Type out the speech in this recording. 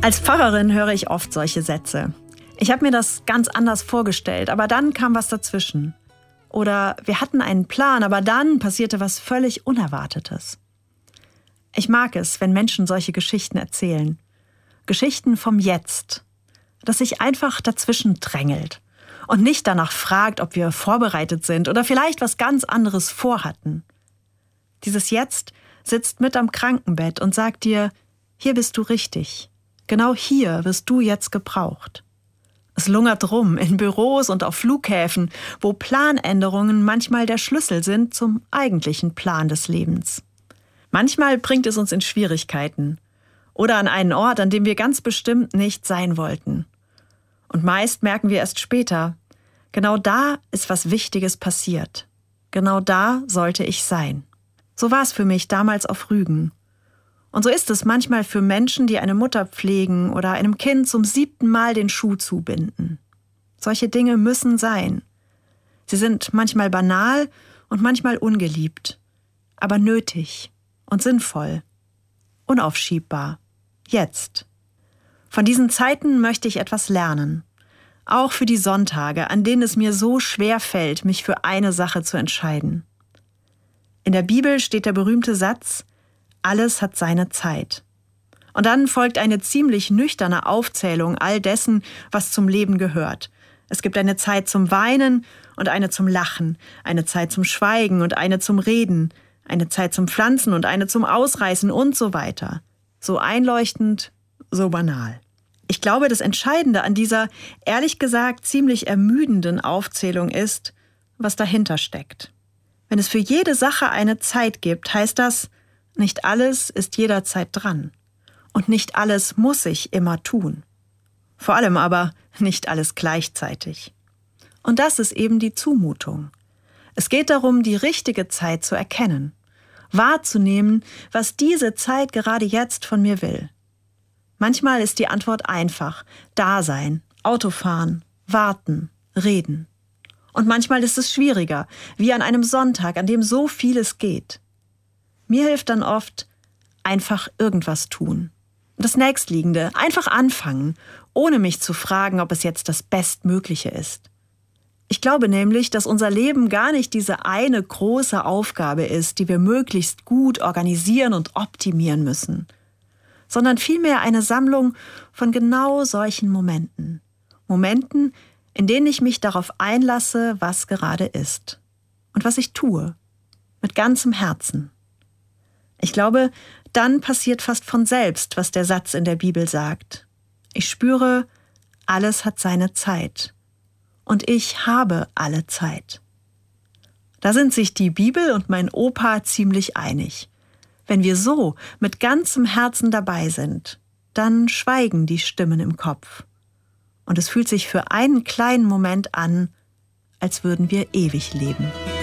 Als Pfarrerin höre ich oft solche Sätze. Ich habe mir das ganz anders vorgestellt, aber dann kam was dazwischen. Oder wir hatten einen Plan, aber dann passierte was völlig Unerwartetes. Ich mag es, wenn Menschen solche Geschichten erzählen. Geschichten vom Jetzt, das sich einfach dazwischen drängelt und nicht danach fragt, ob wir vorbereitet sind oder vielleicht was ganz anderes vorhatten. Dieses Jetzt sitzt mit am Krankenbett und sagt dir, hier bist du richtig. Genau hier wirst du jetzt gebraucht. Es lungert rum in Büros und auf Flughäfen, wo Planänderungen manchmal der Schlüssel sind zum eigentlichen Plan des Lebens. Manchmal bringt es uns in Schwierigkeiten oder an einen Ort, an dem wir ganz bestimmt nicht sein wollten. Und meist merken wir erst später, genau da ist was Wichtiges passiert. Genau da sollte ich sein. So war es für mich damals auf Rügen. Und so ist es manchmal für Menschen, die eine Mutter pflegen oder einem Kind zum 7. Mal den Schuh zubinden. Solche Dinge müssen sein. Sie sind manchmal banal und manchmal ungeliebt, aber nötig und sinnvoll, unaufschiebbar, jetzt. Von diesen Zeiten möchte ich etwas lernen. Auch für die Sonntage, an denen es mir so schwer fällt, mich für eine Sache zu entscheiden. In der Bibel steht der berühmte Satz, alles hat seine Zeit. Und dann folgt eine ziemlich nüchterne Aufzählung all dessen, was zum Leben gehört. Es gibt eine Zeit zum Weinen und eine zum Lachen, eine Zeit zum Schweigen und eine zum Reden, eine Zeit zum Pflanzen und eine zum Ausreißen und so weiter. So einleuchtend, so banal. Ich glaube, das Entscheidende an dieser, ehrlich gesagt, ziemlich ermüdenden Aufzählung ist, was dahinter steckt. Wenn es für jede Sache eine Zeit gibt, heißt das, nicht alles ist jederzeit dran. Und nicht alles muss ich immer tun. Vor allem aber nicht alles gleichzeitig. Und das ist eben die Zumutung. Es geht darum, die richtige Zeit zu erkennen, wahrzunehmen, was diese Zeit gerade jetzt von mir will. Manchmal ist die Antwort einfach: Dasein, Autofahren, warten, reden. Und manchmal ist es schwieriger, wie an einem Sonntag, an dem so vieles geht. Mir hilft dann oft, einfach irgendwas tun. Das Nächstliegende, einfach anfangen, ohne mich zu fragen, ob es jetzt das Bestmögliche ist. Ich glaube nämlich, dass unser Leben gar nicht diese eine große Aufgabe ist, die wir möglichst gut organisieren und optimieren müssen, sondern vielmehr eine Sammlung von genau solchen Momenten. Momenten, in denen ich mich darauf einlasse, was gerade ist und was ich tue, mit ganzem Herzen. Ich glaube, dann passiert fast von selbst, was der Satz in der Bibel sagt. Ich spüre, alles hat seine Zeit. Und ich habe alle Zeit. Da sind sich die Bibel und mein Opa ziemlich einig. Wenn wir so mit ganzem Herzen dabei sind, dann schweigen die Stimmen im Kopf. Und es fühlt sich für einen kleinen Moment an, als würden wir ewig leben.